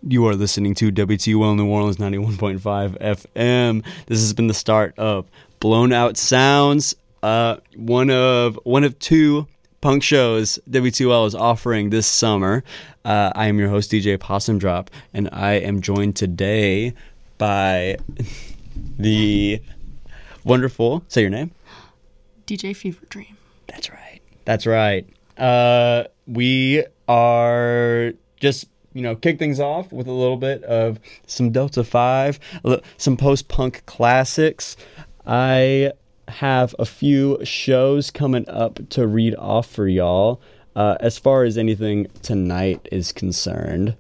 You are listening to WTUL New Orleans 91.5 FM. This has been the start of Blown Out Sounds, one of two punk shows WTUL is offering this summer. I am your host, DJ Possum Drop, and I am joined today by the wonderful, say your name? DJ Fever Dream. That's right. We are just, kick things off with a little bit of some Delta 5, some post-punk classics. I have a few shows coming up to read off for y'all. As far as anything tonight is concerned,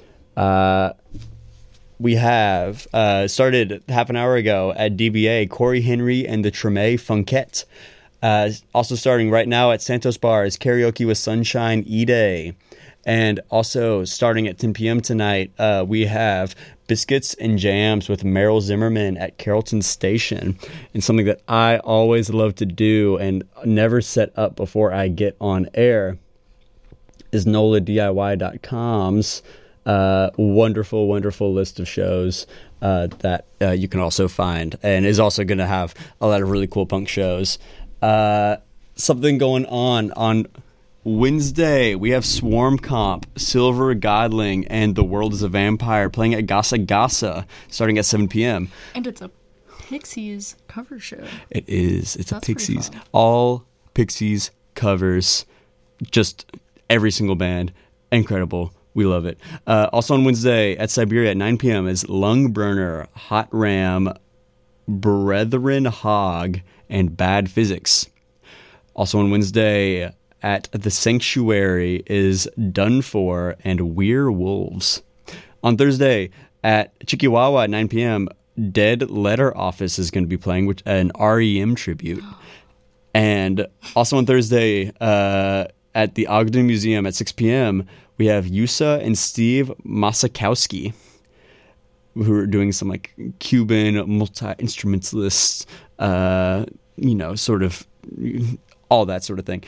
we have started half an hour ago at DBA, Corey Henry and the Treme Funkette. Also starting right now at Santos Bar is Karaoke with Sunshine E-Day. And also starting at 10 p.m. tonight, we have Biscuits and Jams with Meryl Zimmerman at Carrollton Station. And something that I always love to do and never set up before I get on air is NOLADIY.com's wonderful, wonderful list of shows that you can also find. And is also going to have a lot of really cool punk shows. Something going on Wednesday, we have Swarm Comp, Silver Godling, and The World is a Vampire playing at Gasa Gasa starting at 7 p.m. And it's a Pixies cover show. It is. It's a Pixies. Fun. All Pixies covers. Just every single band. Incredible. We love it. Also on Wednesday at Siberia at 9 p.m. is Lungburner, Hot Ram, Brethren Hog, and Bad Physics. Also on Wednesday at the Sanctuary is Done For and We're Wolves. On Thursday at Chikiwawa at 9 p.m., Dead Letter Office is going to be playing, which an REM tribute. And also on Thursday at the Ogden Museum at 6 p.m., we have Yusa and Steve Masakowski, who are doing some like Cuban multi-instrumentalist, sort of all that sort of thing.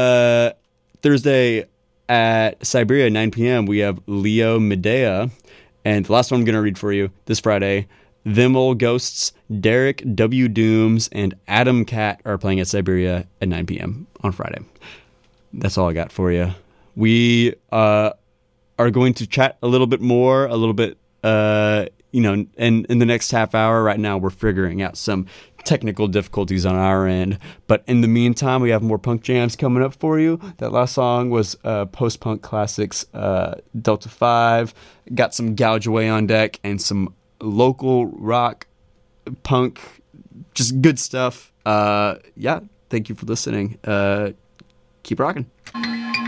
Thursday at Siberia, 9 p.m., we have Leo Medea. And the last one I'm going to read for you this Friday, Them Old Ghosts, Derek W. Dooms, and Adam Cat are playing at Siberia at 9 p.m. on Friday. That's all I got for you. We are going to chat a little bit more, and in the next half hour. Right now, we're figuring out some technical difficulties on our end. But in the meantime, we have more punk jams coming up for you. That last song was post-punk classics, Delta 5. Got some Gouge Away on deck and some local rock, punk, just good stuff. Thank you for listening. Keep rocking.